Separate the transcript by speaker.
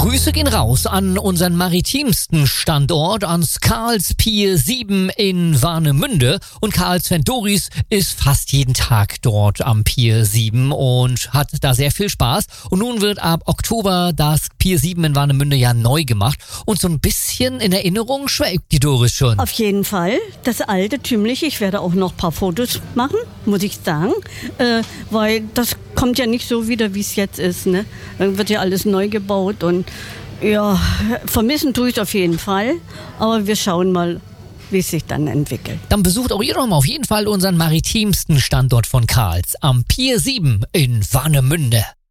Speaker 1: Grüße gehen raus an unseren maritimsten Standort, ans Karls Pier 7 in Warnemünde. Und Karls-Fan Doris ist fast jeden Tag dort am Pier 7 und hat da sehr viel Spaß. Und nun wird ab Oktober das Pier 7 in Warnemünde ja neu gemacht. Und so ein bisschen in Erinnerung schwelgt die Doris schon.
Speaker 2: Auf jeden Fall. Das alte Tümliche. Ich werde auch noch ein paar Fotos machen, muss ich sagen. Weil das kommt ja nicht so wieder, wie es jetzt ist. Ne? Dann wird ja alles neu gebaut und ja, vermissen tue ich es auf jeden Fall. Aber wir schauen mal, wie es sich dann entwickelt.
Speaker 1: Dann besucht auch ihr doch mal auf jeden Fall unseren maritimsten Standort von Karls am Pier 7 in Warnemünde.